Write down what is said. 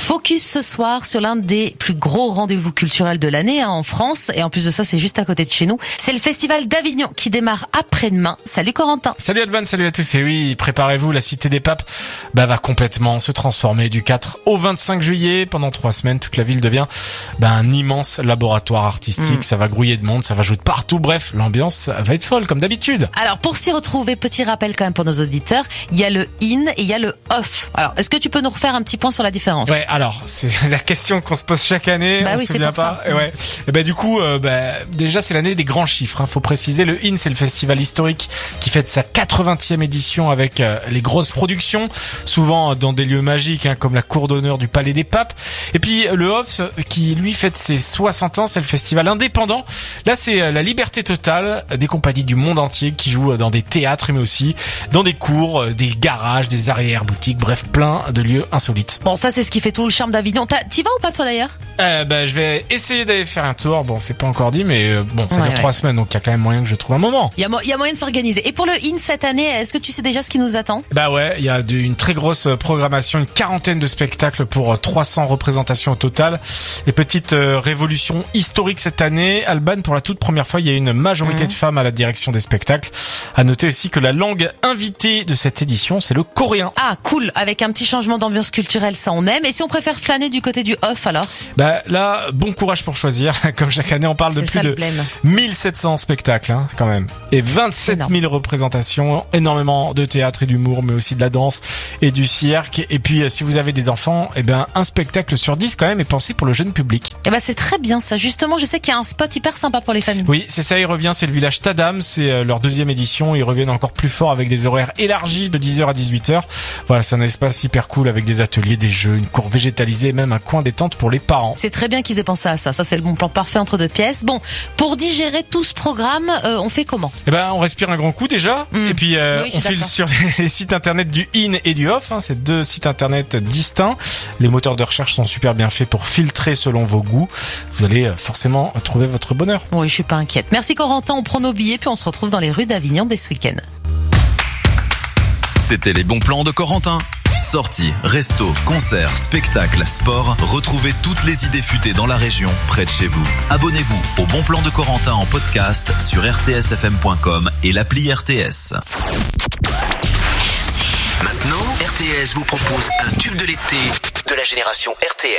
Focus ce soir sur l'un des plus gros rendez-vous culturels de l'année en France. Et en plus de ça, c'est juste à côté de chez nous. C'est le Festival d'Avignon qui démarre après-demain. Salut Corentin. Salut Alban, salut à tous. Et oui, préparez-vous, la Cité des Papes va complètement se transformer du 4 au 25 juillet. Pendant 3 semaines, toute la ville devient un immense laboratoire artistique. Ça va grouiller de monde, ça va jouer de partout. Bref, l'ambiance va être folle comme d'habitude. Alors pour s'y retrouver, petit rappel quand même pour nos auditeurs, il y a le in et il y a le off. Alors est-ce que tu peux nous refaire un petit point sur la différence? Ouais, alors c'est la question qu'on se pose chaque année. Bah on oui, se c'est souvient pour pas. ça. Et ouais. Et du coup, déjà c'est l'année des grands chiffres. Faut préciser. Le in, c'est le festival historique qui fête sa 80e édition avec les grosses productions, souvent dans des lieux magiques comme la cour d'honneur du Palais des Papes. Et puis le off qui lui fête ses 60 ans, c'est le festival indépendant. Là, c'est la liberté totale des compagnies du monde entier qui jouent dans des théâtres, mais aussi dans des cours, des garages, des arrière-boutiques, bref, plein de lieux insolites. Bon, ça c'est ce qui fait tout le charme d'Avignon. T'y vas ou pas toi d'ailleurs? Je vais essayer d'aller faire un tour. Bon, c'est pas encore dit, mais ça dure 3 semaines, donc il y a quand même moyen que je trouve un moment. Il y a moyen de s'organiser. Et pour le IN cette année, est-ce que tu sais déjà ce qui nous attend? Il y a une très grosse programmation, une 40aine de spectacles pour 300 représentations au total. Et petite révolution historique cette année, Alban, pour la toute première fois, il y a une majorité de femmes à la direction des spectacles. À noter aussi que la langue invitée de cette édition, c'est le coréen. Ah, cool, avec un petit changement d'ambiance culturelle, ça on aime. Et si on préfère flâner du côté du off alors? Là, bon courage pour choisir. Comme chaque année, on parle de plus de 1700 spectacles, quand même. Et 27 000 représentations, énormément de théâtre et d'humour, mais aussi de la danse et du cirque. Et puis, si vous avez des enfants, un spectacle sur 10 quand même est pensé pour le jeune public. C'est très bien ça. Justement, je sais qu'il y a un spot hyper sympa pour les familles. Oui, c'est ça, il revient, c'est le village Tadam, c'est leur 2e édition. Ils reviennent encore plus fort avec des horaires élargis de 10h à 18h. Voilà, c'est un espace hyper cool avec des ateliers, des jeux, une cour végétalisée, même un coin détente pour les parents. C'est très bien qu'ils aient pensé à ça. Ça, c'est le bon plan parfait entre 2 pièces. Bon, pour digérer tout ce programme, on fait comment? On respire un grand coup déjà. Et puis, on file sur les sites internet du in et du off. C'est 2 sites internet distincts. Les moteurs de recherche sont super bien faits pour filtrer selon vos goûts. Vous allez forcément trouver votre bonheur. Oui, je suis pas inquiète. Merci Corentin, on prend nos billets puis on se retrouve dans les rues d'Avignon dès ce week-end. C'était les bons plans de Corentin. Sorties, restos, concerts, spectacles, sport. Retrouvez toutes les idées futées dans la région, près de chez vous. Abonnez-vous au Bon Plan de Corentin en podcast sur rtsfm.com et l'appli RTS. Maintenant, RTS vous propose un tube de l'été de la génération RTS.